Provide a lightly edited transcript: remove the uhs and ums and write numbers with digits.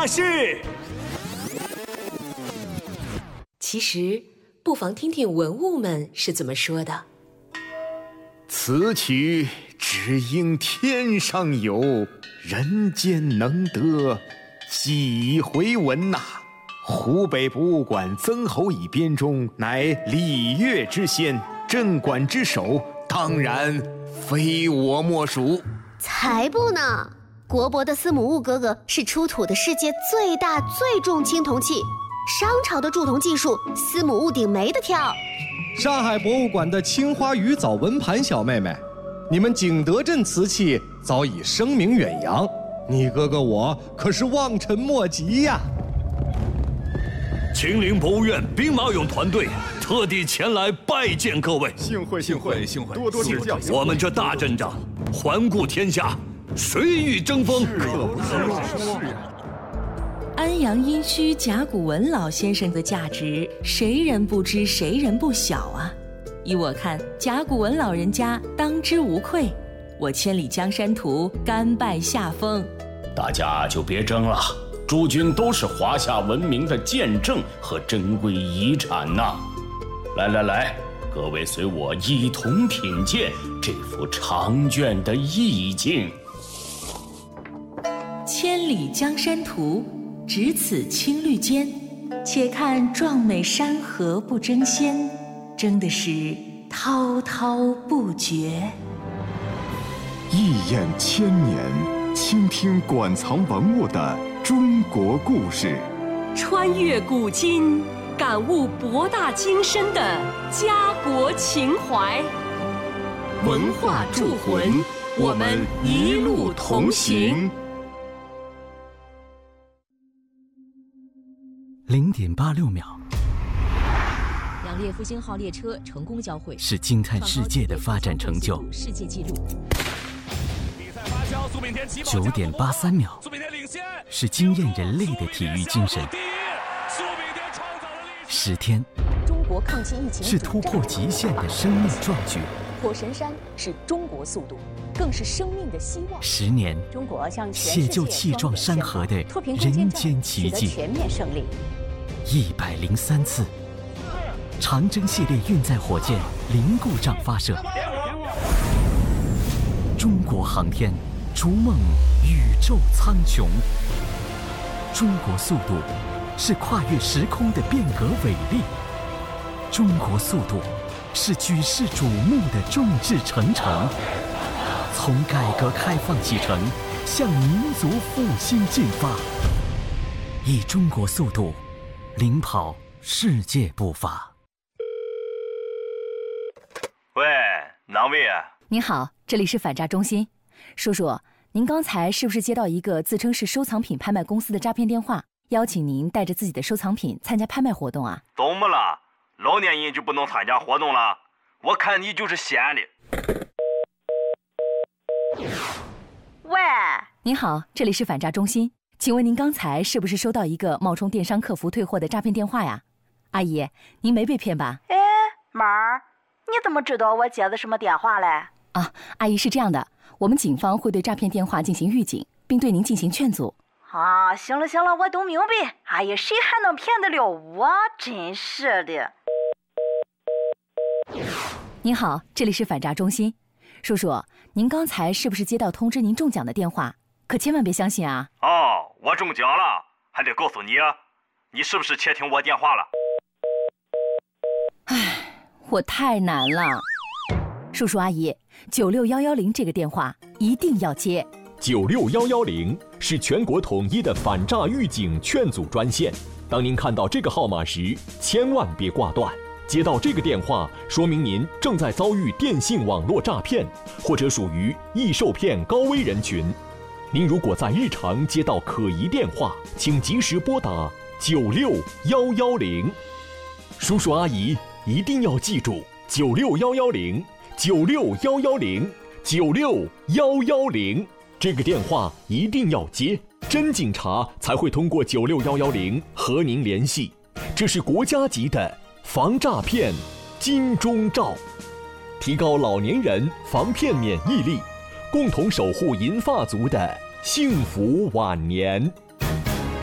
大事。 其实不妨听听文物们是怎么说的。 此曲只应天上有，人间能得几回闻呐。湖北博物馆曾侯乙编钟乃礼乐之先，镇馆之首，当然非我莫属。 才不呢！国博的司母戊哥哥是出土的世界最大最重青铜器，商朝的铸铜技术，司母戊鼎没得挑。 上海博物馆的青花鱼藻纹盘小妹妹，你们景德镇瓷器早已声名远扬，你哥哥我可是望尘莫及呀。 秦陵博物院兵马俑团队特地前来拜见各位， 幸会，多多指教。 我们这大阵仗，环顾天下，谁与争锋？ 安阳殷墟甲骨文老先生的价值，谁人不知，谁人不晓啊！依我看，甲骨文老人家当之无愧。我千里江山图，甘拜下风。 大家就别争了。诸君都是华夏文明的见证和珍贵遗产呐！来，各位随我一同品鉴这幅长卷的意境。 千里江山图，只此青绿间，且看壮美山河不争先，争的是滔滔不绝。 一眼千年，倾听馆藏文物的中国故事， 穿越古今，感悟博大精深的家国情怀。文化铸魂，我们一路同行。 0.86秒， 两列复兴号列车成功交汇， 是惊叹世界的发展成就。 世界纪录。 9.83秒，是惊艳人类的体育精神。10天， 中国抗击疫情是突破极限的生命壮举。 火神山是中国速度，更是生命的希望。 10年， 中国向全世界写就气壮山河的人间奇迹。 全面胜利。 103次，长征系列运载火箭零故障发射。中国航天逐梦宇宙苍穹。中国速度是跨越时空的变革伟力。中国速度是举世瞩目的众志成城。从改革开放启程，向民族复兴进发，以中国速度领跑世界步伐。 喂，哪位啊？ 您好，这里是反诈中心。叔叔，您刚才是不是接到一个自称是收藏品拍卖公司的诈骗电话，邀请您带着自己的收藏品参加拍卖活动啊？ 怎么了？老年人就不能参加活动了？我看你就是闲的。 喂，您好，这里是反诈中心，请问您刚才是不是收到一个冒充电商客服退货的诈骗电话呀？阿姨，您没被骗吧？ 哎，妹儿，你怎么知道我接的什么电话嘞？ 啊，阿姨是这样的，我们警方会对诈骗电话进行预警，并对您进行劝阻。 啊，行了，我都明白。哎呀，谁还能骗得了我？真是的。 您好，这里是反诈中心。叔叔，您刚才是不是接到通知您中奖的电话？可千万别相信啊！ 哦，我中奖了，还得告诉你啊，你是不是窃听我电话了？ 唉，我太难了。叔叔阿姨，96110这个电话一定要接。 96110是全国统一的反诈预警劝阻专线。当您看到这个号码时，千万别挂断。接到这个电话，说明您正在遭遇电信网络诈骗，或者属于易受骗高危人群。您如果在日常接到可疑电话，请及时拨打96110。叔叔阿姨一定要记住96110，96110，96110，这个电话一定要接，真警察才会通过96110和您联系。这是国家级的防诈骗金钟罩，提高老年人防骗免疫力，共同守护银发族的幸福晚年。